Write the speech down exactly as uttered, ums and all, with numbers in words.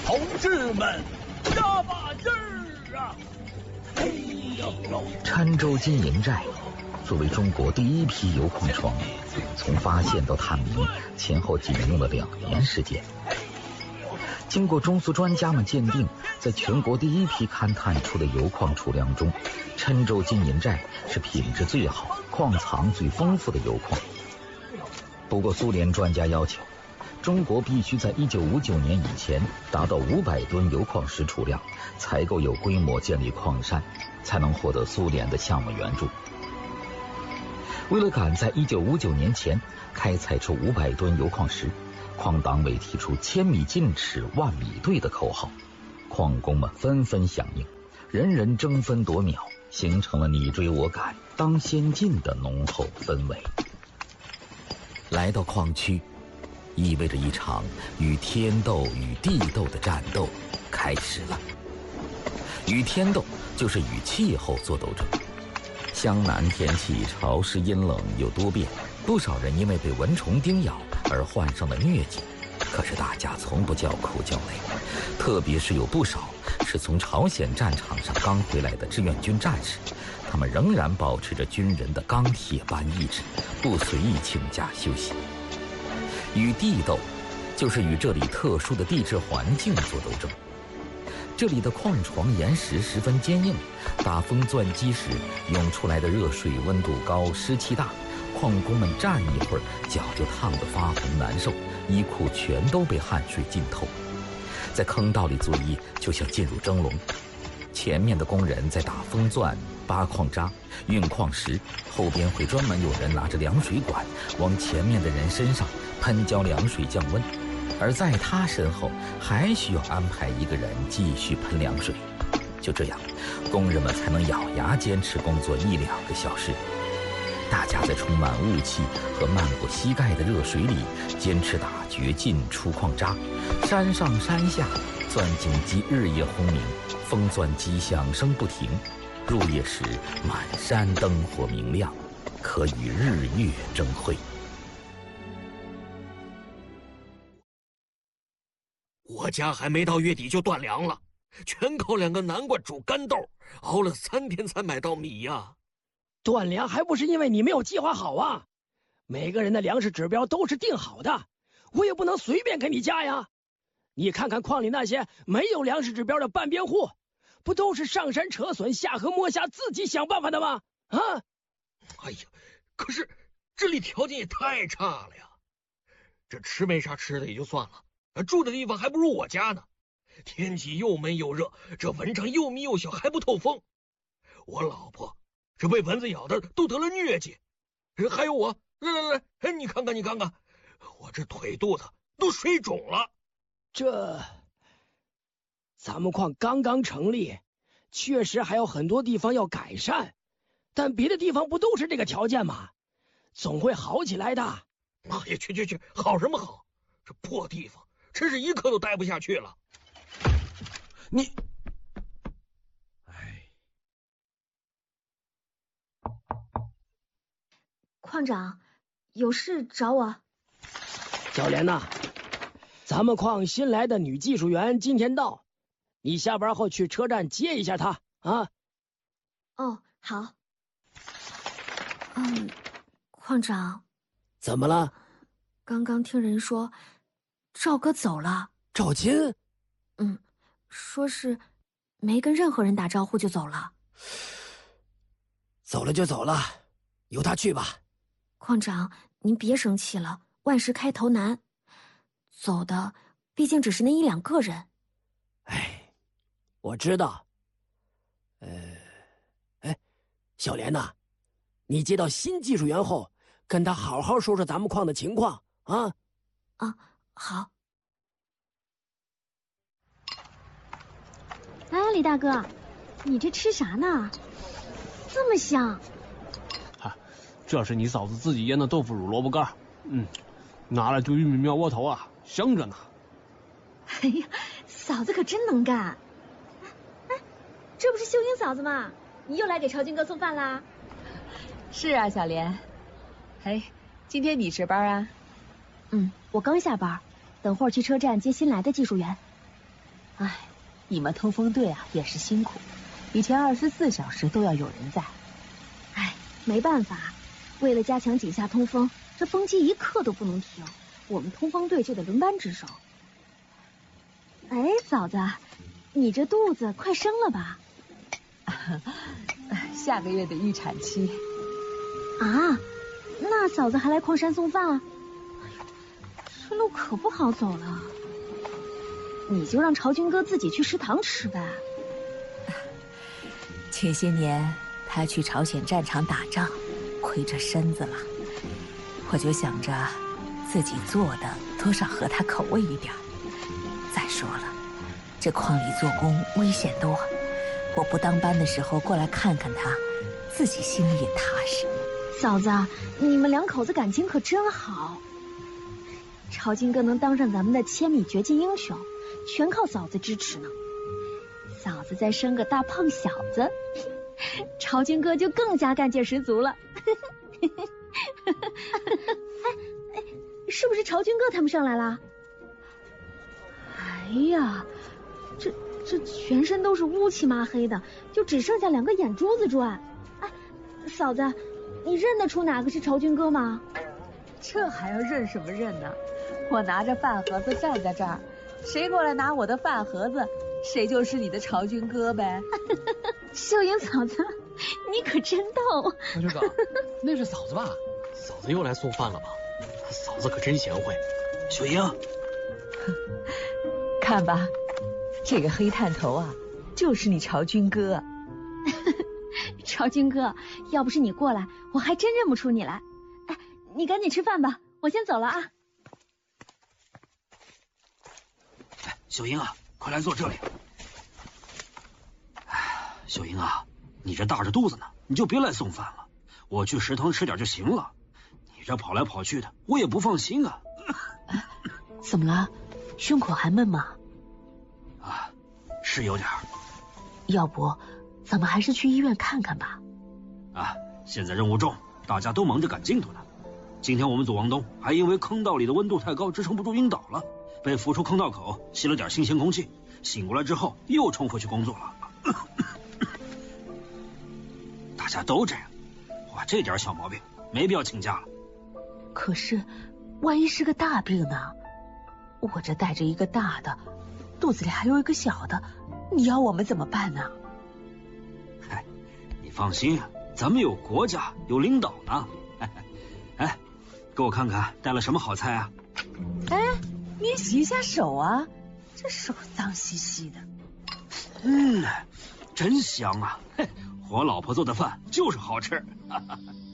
同志们，加把劲儿啊！哎呦呦！ 郴州金银寨作为中国第一批铀矿床，从发现到探明前后仅用了两年时间。经过中苏专家们鉴定，在全国第一批勘探出的铀矿储量中，郴州金银寨是品质最好、矿藏最丰富的铀矿。不过苏联专家要求，中国必须在一九五九年以前达到五百吨铀矿石储量，才够有规模建立矿山，才能获得苏联的项目援助。为了赶在一九五九年前开采出五百吨铀矿石，矿党委提出千米进尺万米队的口号，矿工们纷纷响应，人人争分夺秒，形成了你追我赶、当先进的浓厚氛围。来到矿区，意味着一场与天斗与地斗的战斗开始了。与天斗就是与气候做斗争。湘南天气潮湿阴冷又多变，不少人因为被蚊虫叮咬而患上了疟疾，可是大家从不叫苦叫累，特别是有不少是从朝鲜战场上刚回来的志愿军战士，他们仍然保持着军人的钢铁般意志，不随意请假休息。与地斗就是与这里特殊的地质环境做斗争。这里的矿床岩石十分坚硬，打风钻机时涌出来的热水温度高，湿气大，矿工们站一会儿脚就烫得发红难受，衣裤全都被汗水浸透。在坑道里作业就像进入蒸笼，前面的工人在打风钻、扒矿渣、运矿石，后边会专门有人拿着凉水管往前面的人身上喷浇凉水降温，而在他身后还需要安排一个人继续喷凉水。就这样，工人们才能咬牙坚持工作一两个小时。大家在充满雾气和漫过膝盖的热水里坚持打掘进出矿渣，山上山下钻井机日夜轰鸣，风钻机响声不停。入夜时满山灯火明亮，可与日月争辉。 我家还没到月底就断粮了，全靠两个南瓜煮干豆，熬了三天才买到米呀。 断粮还不是因为你没有计划好啊！每个人的粮食指标都是定好的，我也不能随便给你加呀。你看看矿里那些没有粮食指标的半边户，不都是上山扯笋下河摸虾自己想办法的吗？啊！ 哎呀，可是这里条件也太差了呀！这吃没啥吃的也就算了，住的地方还不如我家呢。天气又闷又热，这蚊帐又密又小，还不透风。我老婆这被蚊子咬的都得了疟疾，还有我，来来来，哎，你看看你看看，我这腿肚子都水肿了。 这咱们矿刚刚成立，确实还有很多地方要改善，但别的地方不都是这个条件吗？总会好起来的。 哎呀，去去去，好什么好？这破地方真是一刻都待不下去了。 你， 哎，矿长，有事找我？ 小莲呐，咱们矿新来的女技术员今天到，你下班后去车站接一下她啊。 哦，好。嗯，矿长。 怎么了？ 刚刚听人说赵哥走了。 赵金？ 嗯，说是没跟任何人打招呼就走了。 走了就走了，由他去吧。 矿长，您别生气了，万事开头难，走的毕竟只是那一两个人。 哎，我知道。呃，哎，小莲呐，你接到新技术员后，跟他好好说说咱们矿的情况啊。 啊，好。 哎，李大哥，你这吃啥呢？这么香！ 嗨、啊，这是你嫂子自己腌的豆腐乳萝卜干，嗯，拿来炖玉米面窝头啊，香着呢。 哎呀，嫂子可真能干！哎，这不是秀英嫂子吗？你又来给朝军哥送饭啦？ 是啊，小莲。哎，今天你值班啊？ 嗯，我刚下班，等会儿去车站接新来的技术员。 唉，你们通风队啊也是辛苦，以前二十四小时都要有人在。 唉，没办法，为了加强井下通风，这风机一刻都不能停，我们通风队就得轮班值守。哎，嫂子，你这肚子快生了吧？ 下个月的预产期。 啊，那嫂子还来矿山送饭啊？这路可不好走了，你就让朝军哥自己去食堂吃呗。 前些年他去朝鲜战场打仗，亏着身子了，我就想着自己做的多少合他口味一点。再说了，这矿里做工危险多，我不当班的时候过来看看他，自己心里也踏实。 嫂子，你们两口子感情可真好。朝金哥能当上咱们的千米掘金英雄，全靠嫂子支持呢。嫂子再生个大胖小子，朝金哥就更加干劲十足了。哎哎，是不是朝军哥他们上来了？哎呀，这这全身都是乌漆麻黑的，就只剩下两个眼珠子转。哎，嫂子，你认得出哪个是朝军哥吗？ 这还要认什么认呢？我拿着饭盒子站在这儿，谁过来拿我的饭盒子，谁就是你的朝军哥呗。 秀英嫂子，你可真逗。 小军哥，那是嫂子吧？嫂子又来送饭了吧？嫂子可真贤惠。秀英， 看吧，这个黑探头啊，就是你朝军哥。 朝军哥，要不是你过来，我还真认不出你来。哎，你赶紧吃饭吧，我先走了啊。 哎，秀英啊，快来坐这里。哎，秀英啊，你这大着肚子呢，你就别来送饭了，我去食堂吃点就行了。你这跑来跑去的，我也不放心啊。 啊，怎么了？胸口还闷吗？ 啊，是有点儿。 要不咱们还是去医院看看吧。 啊，现在任务重，大家都忙着赶进度呢。今天我们组王东还因为坑道里的温度太高，支撑不住晕倒了，被扶出坑道口，吸了点新鲜空气，醒过来之后又冲回去工作了。大家都这样，哇，这点小毛病没必要请假了。 可是万一是个大病呢？我这带着一个大的，肚子里还有一个小的，你要我们怎么办呢？ 嗨，你放心，咱们有国家有领导呢。哎，给我看看带了什么好菜啊？ 哎，你洗一下手啊，这手脏兮兮的。 嗯，真香啊！嘿，我老婆做的饭就是好吃。